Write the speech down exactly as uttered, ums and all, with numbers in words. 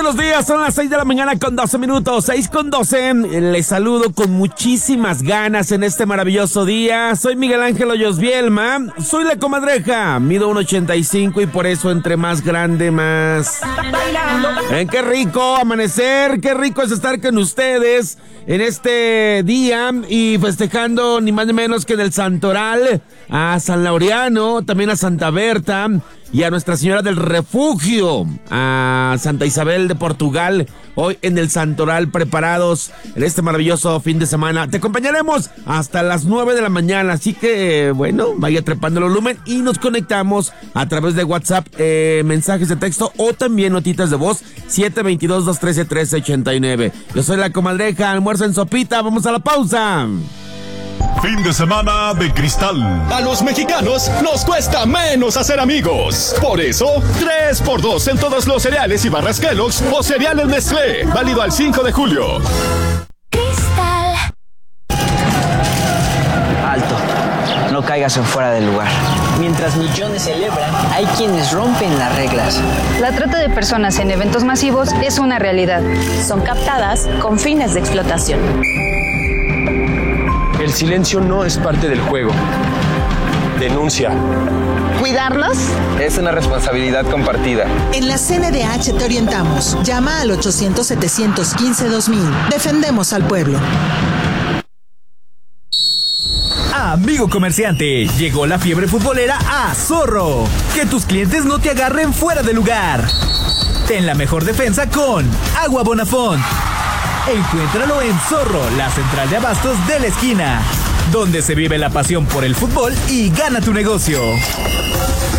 buenos días, son las seis de la mañana con doce minutos, seis con doce. Les saludo con muchísimas ganas en este maravilloso día. Soy Miguel Ángel Hoyos Bielma, soy la comadreja, mido uno ochenta y cinco y por eso entre más grande, más... ¿Eh? Qué rico amanecer, qué rico es estar con ustedes en este día y festejando ni más ni menos que en el Santoral a San Laureano, también a Santa Berta y a Nuestra Señora del Refugio, a Santa Isabel de Portugal, hoy en el Santoral, preparados en este maravilloso fin de semana. Te acompañaremos hasta las nueve de la mañana, así que, bueno, vaya trepando el volumen y nos conectamos a través de WhatsApp, eh, mensajes de texto o también notitas de voz, siete dos dos, dos uno tres, uno tres ocho nueve. Yo soy la comadreja, almuerzo en sopita, vamos a la pausa. Fin de semana de cristal. A los mexicanos nos cuesta menos hacer amigos. Por eso, tres por dos en todos los cereales y barras Kellogg's o cereales Nestlé. Válido al cinco de julio. Cristal. Alto, no caigas en fuera del lugar. Mientras millones celebran, hay quienes rompen las reglas. La trata de personas en eventos masivos es una realidad. Son captadas con fines de explotación. El silencio no es parte del juego. Denuncia. ¿Cuidarlos? Es una responsabilidad compartida. En la C N D H te orientamos. Llama al ochocientos, setecientos quince, dos mil. Defendemos al pueblo. Amigo comerciante, llegó la fiebre futbolera a Zorro. Que tus clientes no te agarren fuera de lugar. Ten la mejor defensa con Agua Bonafont. Encuéntralo en Zorro, la central de abastos de la esquina, donde se vive la pasión por el fútbol y gana tu negocio.